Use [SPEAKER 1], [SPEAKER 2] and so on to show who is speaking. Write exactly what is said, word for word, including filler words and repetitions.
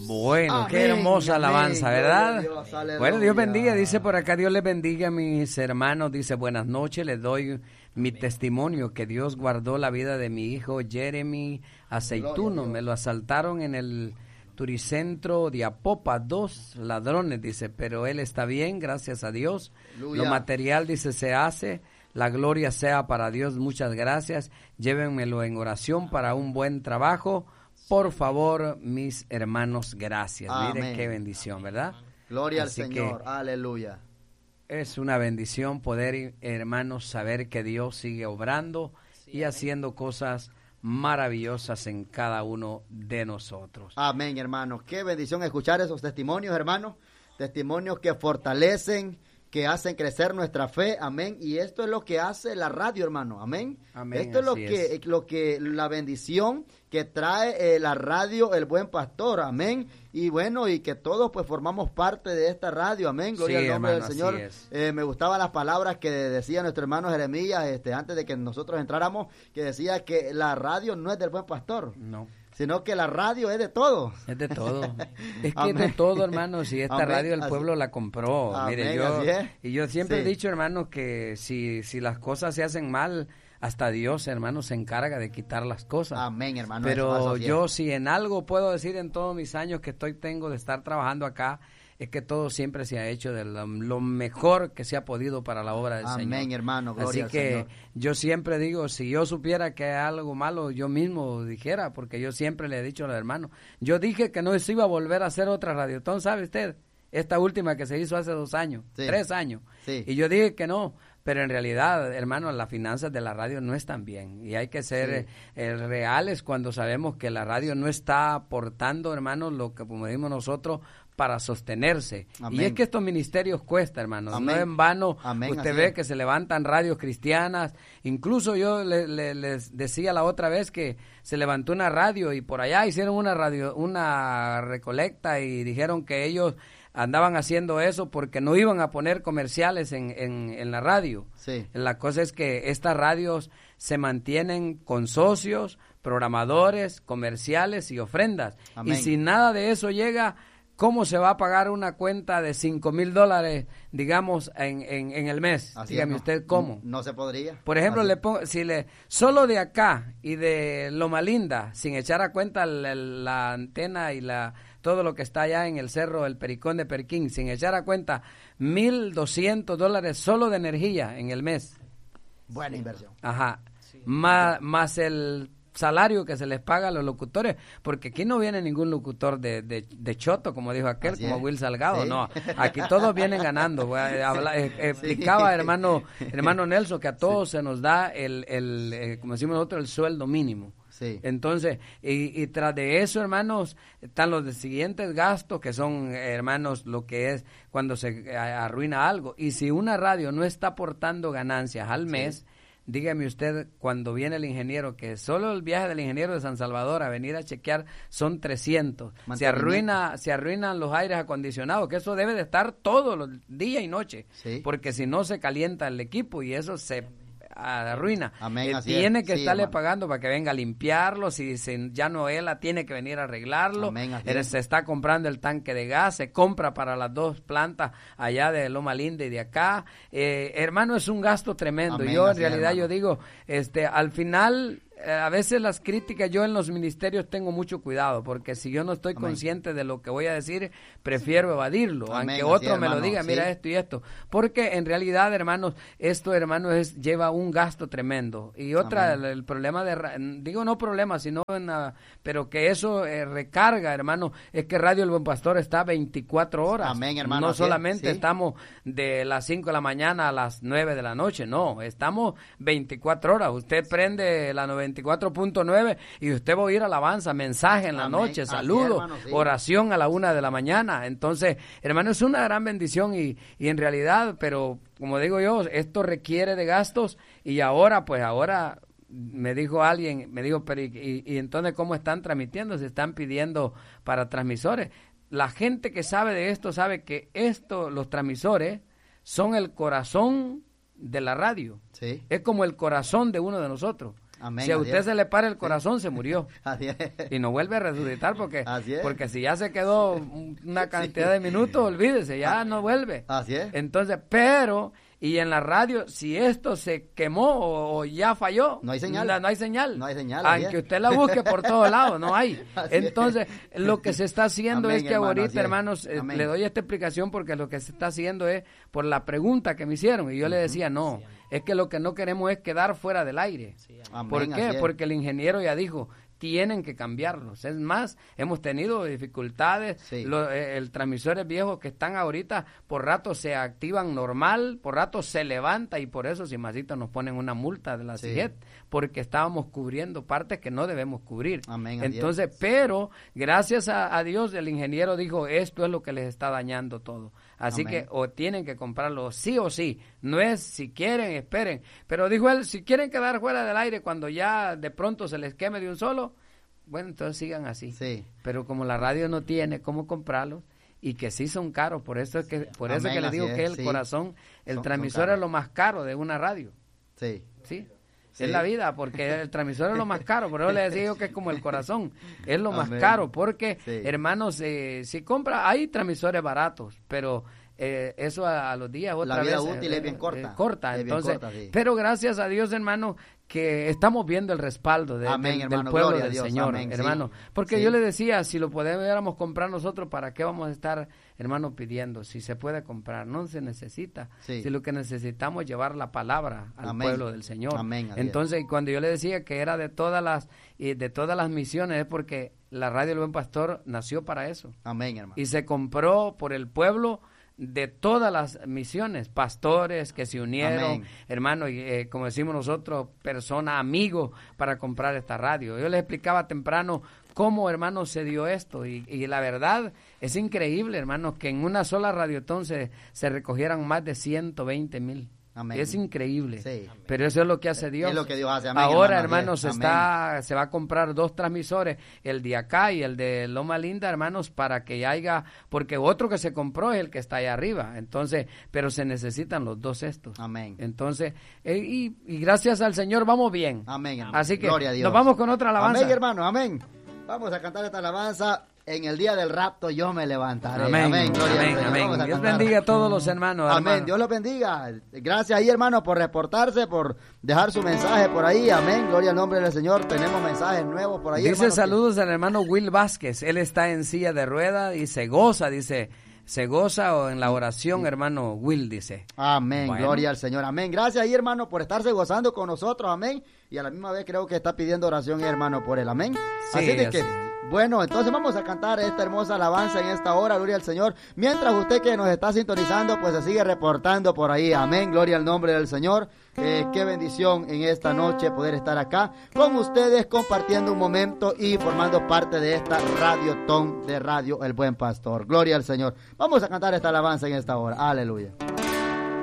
[SPEAKER 1] Bueno,
[SPEAKER 2] Amén,
[SPEAKER 1] qué hermosa
[SPEAKER 2] amén,
[SPEAKER 1] alabanza, ¿verdad?
[SPEAKER 2] Dios,
[SPEAKER 1] Bueno, Dios bendiga, dice por acá, Dios les bendiga a mis hermanos, dice buenas noches, les doy mi testimonio que Dios guardó la vida de mi hijo Jeremy Aceituno, me lo asaltaron en el Turicentro de Apopa, dos ladrones, dice, pero él está bien, gracias a Dios,
[SPEAKER 2] Aleluya.
[SPEAKER 1] Lo material, dice, se hace, la gloria sea para Dios, muchas gracias, llévenmelo en oración para un buen trabajo, por favor, mis hermanos, gracias.
[SPEAKER 2] Amén.
[SPEAKER 1] Miren qué bendición, ¿verdad?
[SPEAKER 2] Gloria
[SPEAKER 1] Así
[SPEAKER 2] al Señor, aleluya.
[SPEAKER 1] Es una bendición poder, hermanos, saber que Dios sigue obrando y haciendo cosas maravillosas en cada uno de nosotros.
[SPEAKER 2] Amén, hermanos. Qué bendición escuchar esos testimonios, hermanos. Testimonios que fortalecen, que hacen crecer nuestra fe, amén, y esto es lo que hace la radio, hermano, amén,
[SPEAKER 1] amén
[SPEAKER 2] esto es lo que,
[SPEAKER 1] es.
[SPEAKER 2] lo que, la bendición que trae eh, la radio, el buen pastor, amén, y bueno, y que todos pues formamos parte de esta radio, amén, gloria
[SPEAKER 1] sí,
[SPEAKER 2] al nombre
[SPEAKER 1] hermano,
[SPEAKER 2] del Señor, eh, me gustaban las palabras que decía nuestro hermano Jeremías, este, antes de que nosotros entráramos, que decía que la radio no es del buen pastor,
[SPEAKER 1] no,
[SPEAKER 2] sino que la radio es de todo.
[SPEAKER 1] Es de todo. Es que es de todo, hermanos. Y esta
[SPEAKER 2] Amén.
[SPEAKER 1] radio el
[SPEAKER 2] Así.
[SPEAKER 1] pueblo la compró.
[SPEAKER 2] Amén,
[SPEAKER 1] Mire, yo
[SPEAKER 2] así es.
[SPEAKER 1] y yo siempre
[SPEAKER 2] Sí.
[SPEAKER 1] he dicho, hermanos, que si si las cosas se hacen mal, hasta Dios, hermanos, se encarga de quitar las cosas.
[SPEAKER 2] Amén, hermano.
[SPEAKER 1] Pero
[SPEAKER 2] eso, eso
[SPEAKER 1] yo si en algo puedo decir en todos mis años que estoy tengo de estar trabajando acá, es que todo siempre se ha hecho de lo, lo mejor que se ha podido para la obra del
[SPEAKER 2] Amén,
[SPEAKER 1] Señor.
[SPEAKER 2] Amén, hermano, gloria
[SPEAKER 1] Así
[SPEAKER 2] al
[SPEAKER 1] que
[SPEAKER 2] Señor.
[SPEAKER 1] yo siempre digo, si yo supiera que hay algo malo, yo mismo dijera, porque yo siempre le he dicho a los hermanos, yo dije que no se iba a volver a hacer otra radiotón, ¿sabe usted? Esta última que se hizo hace dos años,
[SPEAKER 2] Sí.
[SPEAKER 1] tres años,
[SPEAKER 2] Sí.
[SPEAKER 1] y yo dije que no, pero en realidad, hermano, las finanzas de la radio no están bien, y hay que ser
[SPEAKER 2] Sí.
[SPEAKER 1] eh, eh, reales cuando sabemos que la radio no está aportando, hermanos, lo que como decimos nosotros, para sostenerse.
[SPEAKER 2] Amén.
[SPEAKER 1] Y es que estos ministerios cuesta, hermanos,
[SPEAKER 2] Amén.
[SPEAKER 1] no en vano,
[SPEAKER 2] Amén,
[SPEAKER 1] usted
[SPEAKER 2] así
[SPEAKER 1] ve
[SPEAKER 2] es.
[SPEAKER 1] que se levantan radios cristianas, incluso yo le, le- les decía la otra vez que se levantó una radio y por allá hicieron una radio, una recolecta y dijeron que ellos andaban haciendo eso porque no iban a poner comerciales en, en, en la radio.
[SPEAKER 2] Sí.
[SPEAKER 1] La cosa es que estas radios se mantienen con socios, programadores, comerciales y ofrendas.
[SPEAKER 2] Amén.
[SPEAKER 1] Y si nada de eso llega, ¿cómo se va a pagar una cuenta de cinco mil dólares, digamos, en, en, en el mes?
[SPEAKER 2] Así
[SPEAKER 1] Dígame
[SPEAKER 2] es, no,
[SPEAKER 1] usted cómo.
[SPEAKER 2] No, no se podría.
[SPEAKER 1] Por ejemplo,
[SPEAKER 2] Así.
[SPEAKER 1] le pongo, si le, solo de acá y de Loma Linda, sin echar a cuenta la, la antena y la todo lo que está allá en el cerro, el Pericón de Perquín, sin echar a cuenta mil doscientos dólares solo de energía en el mes.
[SPEAKER 2] Buena inversión.
[SPEAKER 1] Ajá. Más, más el salario que se les paga a los locutores, porque aquí no viene ningún locutor de, de, de choto, como dijo aquel,
[SPEAKER 2] Así
[SPEAKER 1] como
[SPEAKER 2] es.
[SPEAKER 1] Will Salgado,
[SPEAKER 2] Sí.
[SPEAKER 1] no, aquí todos vienen ganando. güey. Habla- eh, explicaba hermano hermano Nelson que a todos se nos da el, el eh, como decimos nosotros, el sueldo mínimo.
[SPEAKER 2] Sí.
[SPEAKER 1] Entonces, y, y tras de eso, hermanos, están los de siguientes gastos, que son, eh, hermanos, lo que es cuando se eh, arruina algo. Y si una radio no está aportando ganancias al mes, dígame usted, cuando viene el ingeniero, que solo el viaje del ingeniero de San Salvador a venir a chequear son trescientos. Se
[SPEAKER 2] Mantenimiento.
[SPEAKER 1] arruina, se arruinan los aires acondicionados, que eso debe de estar todos los día y noche,
[SPEAKER 2] Sí.
[SPEAKER 1] porque si no se calienta el equipo y eso se arruina.
[SPEAKER 2] Amén,
[SPEAKER 1] Eh,
[SPEAKER 2] así
[SPEAKER 1] tiene
[SPEAKER 2] es.
[SPEAKER 1] que
[SPEAKER 2] Sí,
[SPEAKER 1] estarle
[SPEAKER 2] hermano.
[SPEAKER 1] pagando para que venga a limpiarlo, si se, ya no él tiene que venir a arreglarlo.
[SPEAKER 2] Amén, así
[SPEAKER 1] Eh,
[SPEAKER 2] es.
[SPEAKER 1] se está comprando el tanque de gas, se compra para las dos plantas allá de Loma Linda y de acá. Eh, hermano, es un gasto tremendo.
[SPEAKER 2] Amén,
[SPEAKER 1] yo en
[SPEAKER 2] así es,
[SPEAKER 1] realidad
[SPEAKER 2] hermano.
[SPEAKER 1] yo digo, este, al final eh, a veces las críticas, yo en los ministerios tengo mucho cuidado, porque si yo no estoy
[SPEAKER 2] Amén.
[SPEAKER 1] consciente de lo que voy a decir, prefiero evadirlo,
[SPEAKER 2] Amén,
[SPEAKER 1] aunque
[SPEAKER 2] así
[SPEAKER 1] otro
[SPEAKER 2] es,
[SPEAKER 1] me lo
[SPEAKER 2] hermano,
[SPEAKER 1] diga, mira
[SPEAKER 2] sí.
[SPEAKER 1] esto y esto, porque en realidad, hermanos, esto, hermanos, es lleva un gasto tremendo. Y otra, el,
[SPEAKER 2] Amén.
[SPEAKER 1] el problema de, ra- digo no problema, sino, en la- pero que eso eh, recarga, hermano, es que Radio El Buen Pastor está veinticuatro horas.
[SPEAKER 2] Amén, hermano,
[SPEAKER 1] No
[SPEAKER 2] así es,
[SPEAKER 1] solamente
[SPEAKER 2] sí.
[SPEAKER 1] estamos de las cinco de la mañana a las nueve de la noche, no, estamos veinticuatro horas. Usted prende la noventa y cuatro punto nueve y usted va a oír alabanza, mensaje en la
[SPEAKER 2] Amén,
[SPEAKER 1] noche,
[SPEAKER 2] así es,
[SPEAKER 1] saludo,
[SPEAKER 2] hermano, sí.
[SPEAKER 1] oración a la una de la mañana. Entonces, hermano, es una gran bendición y, y en realidad, pero como digo yo, esto requiere de gastos y ahora, pues ahora me dijo alguien, me dijo, pero y, y- y entonces ¿cómo están transmitiendo? Se están pidiendo para transmisores. La gente que sabe de esto sabe que esto, los transmisores, son el corazón de la radio.
[SPEAKER 2] Sí.
[SPEAKER 1] Es como el corazón de uno de nosotros.
[SPEAKER 2] Amén,
[SPEAKER 1] si a
[SPEAKER 2] así
[SPEAKER 1] usted
[SPEAKER 2] es.
[SPEAKER 1] se le para el corazón, se murió.
[SPEAKER 2] Así es.
[SPEAKER 1] Y no vuelve a resucitar porque,
[SPEAKER 2] Así es.
[SPEAKER 1] porque si ya se quedó una cantidad de minutos, olvídese, ya no vuelve.
[SPEAKER 2] Así es.
[SPEAKER 1] Entonces, pero, y en la radio, si esto se quemó o, o ya falló,
[SPEAKER 2] No hay señal.
[SPEAKER 1] la- no hay señal.
[SPEAKER 2] No hay señal, así
[SPEAKER 1] Aunque
[SPEAKER 2] es.
[SPEAKER 1] usted la busque por todos lados, no hay.
[SPEAKER 2] Así es.
[SPEAKER 1] Entonces, lo que se está haciendo
[SPEAKER 2] Amén,
[SPEAKER 1] es que
[SPEAKER 2] hermano, así
[SPEAKER 1] ahorita,
[SPEAKER 2] es.
[SPEAKER 1] hermanos, eh,
[SPEAKER 2] Amén.
[SPEAKER 1] le doy esta explicación porque lo que se está haciendo es por la pregunta que me hicieron. Y yo le decía, no, es que lo que no queremos es quedar fuera del aire.
[SPEAKER 2] Amén,
[SPEAKER 1] ¿Por
[SPEAKER 2] así
[SPEAKER 1] qué?
[SPEAKER 2] es.
[SPEAKER 1] Porque el ingeniero ya dijo, tienen que cambiarlos. Es más, hemos tenido dificultades.
[SPEAKER 2] Sí.
[SPEAKER 1] Lo- eh, el transmisores viejos que están ahorita, por rato se activan normal, por rato se levanta y por eso, si masito, nos ponen una multa de la
[SPEAKER 2] Sí.
[SPEAKER 1] C I G E T, porque estábamos cubriendo partes que no debemos cubrir.
[SPEAKER 2] Amén, así es.
[SPEAKER 1] Entonces, pero gracias a, a Dios, el ingeniero dijo, esto es lo que les está dañando todo. Así
[SPEAKER 2] Amén.
[SPEAKER 1] que o tienen que comprarlo sí o sí. No es si quieren, esperen. Pero dijo él, si quieren quedar fuera del aire cuando ya de pronto se les queme de un solo, bueno, entonces sigan así.
[SPEAKER 2] Sí.
[SPEAKER 1] Pero como la radio no tiene cómo comprarlos y que sí son caros, por eso es que por eso
[SPEAKER 2] Amén,
[SPEAKER 1] que les
[SPEAKER 2] así
[SPEAKER 1] digo
[SPEAKER 2] es,
[SPEAKER 1] que el
[SPEAKER 2] sí.
[SPEAKER 1] corazón, el
[SPEAKER 2] Son-
[SPEAKER 1] transmisor
[SPEAKER 2] son caros.
[SPEAKER 1] es lo más caro de una radio.
[SPEAKER 2] Sí.
[SPEAKER 1] ¿Sí?
[SPEAKER 2] Sí.
[SPEAKER 1] Es la vida, porque el transmisor es lo más caro, por eso le decía yo que es como el corazón, es lo más
[SPEAKER 2] Amén.
[SPEAKER 1] caro, porque,
[SPEAKER 2] Sí.
[SPEAKER 1] hermanos, eh, si compra, hay transmisores baratos, pero eh, eso a, a los días otra
[SPEAKER 2] La vida
[SPEAKER 1] vez,
[SPEAKER 2] útil es bien corta.
[SPEAKER 1] corta,
[SPEAKER 2] Es bien
[SPEAKER 1] entonces,
[SPEAKER 2] corta, sí.
[SPEAKER 1] pero gracias a Dios, hermano, que estamos viendo el respaldo de-
[SPEAKER 2] Amén,
[SPEAKER 1] del- del
[SPEAKER 2] hermano,
[SPEAKER 1] pueblo
[SPEAKER 2] gloria a
[SPEAKER 1] del
[SPEAKER 2] Dios,
[SPEAKER 1] Señor,
[SPEAKER 2] amén, sí.
[SPEAKER 1] hermano, porque
[SPEAKER 2] Sí.
[SPEAKER 1] yo le decía, si lo pudiéramos comprar nosotros, ¿para qué vamos a estar, hermano, pidiendo? Si se puede comprar, no se necesita,
[SPEAKER 2] Sí.
[SPEAKER 1] si lo que necesitamos es llevar la palabra al
[SPEAKER 2] Amén.
[SPEAKER 1] pueblo del Señor.
[SPEAKER 2] Amén, así es.
[SPEAKER 1] Entonces, y cuando yo le decía que era de todas las y de todas las misiones, es porque la Radio El Buen Pastor nació para eso.
[SPEAKER 2] Amén, hermano.
[SPEAKER 1] Y se compró por el pueblo de todas las misiones, pastores que se unieron,
[SPEAKER 2] Amén.
[SPEAKER 1] hermano, y, eh, como decimos nosotros, personas, amigos, para comprar esta radio. Yo les explicaba temprano cómo, hermano, se dio esto, y, y la verdad es increíble, hermano, que en una sola radiotón se, se recogieran más de ciento veinte mil.
[SPEAKER 2] Amén.
[SPEAKER 1] Es increíble,
[SPEAKER 2] Sí.
[SPEAKER 1] pero eso es lo que hace Dios.
[SPEAKER 2] Es lo que Dios hace. Amén,
[SPEAKER 1] Ahora,
[SPEAKER 2] hermano,
[SPEAKER 1] hermanos,
[SPEAKER 2] así
[SPEAKER 1] se,
[SPEAKER 2] es.
[SPEAKER 1] está, se va a comprar dos transmisores, el de acá y el de Loma Linda, hermanos, para que haya, porque otro que se compró es el que está allá arriba, entonces, pero se necesitan los dos estos.
[SPEAKER 2] Amén.
[SPEAKER 1] Entonces, eh, y, y gracias al Señor vamos bien.
[SPEAKER 2] Amén, hermano.
[SPEAKER 1] Así que
[SPEAKER 2] Gloria a Dios.
[SPEAKER 1] nos vamos con otra alabanza.
[SPEAKER 2] Amén, hermano, amén. Vamos a cantar esta alabanza. En el día del rapto yo me levantaré.
[SPEAKER 1] Amén,
[SPEAKER 2] Amén, gloria al
[SPEAKER 1] amén,
[SPEAKER 2] Señor.
[SPEAKER 1] amén.
[SPEAKER 2] Vamos a
[SPEAKER 1] Dios
[SPEAKER 2] cantar.
[SPEAKER 1] bendiga a todos los hermanos.
[SPEAKER 2] Amén,
[SPEAKER 1] hermano.
[SPEAKER 2] Dios los bendiga. Gracias ahí, hermano, por reportarse, por dejar su mensaje por ahí. Amén, gloria al nombre del Señor. Tenemos mensajes nuevos por ahí,
[SPEAKER 1] Dice
[SPEAKER 2] hermano.
[SPEAKER 1] saludos al hermano Will Vázquez, él está en silla de ruedas y se goza, dice, se goza o en la oración, hermano Will, dice.
[SPEAKER 2] Amén,
[SPEAKER 1] Bueno.
[SPEAKER 2] gloria al Señor. Amén. Gracias ahí, hermano, por estarse gozando con nosotros. Amén. Y a la misma vez creo que está pidiendo oración, hermano, por él. Amén.
[SPEAKER 1] Sí,
[SPEAKER 2] así de que,
[SPEAKER 1] así.
[SPEAKER 2] bueno, entonces vamos a cantar esta hermosa alabanza en esta hora, gloria al Señor. Mientras usted que nos está sintonizando, pues se sigue reportando por ahí. Amén, gloria al nombre del Señor. Eh, qué bendición en esta noche poder estar acá con ustedes compartiendo un momento y formando parte de esta radiotón de Radio El Buen Pastor. Gloria al Señor. Vamos a cantar esta alabanza en esta hora. Aleluya.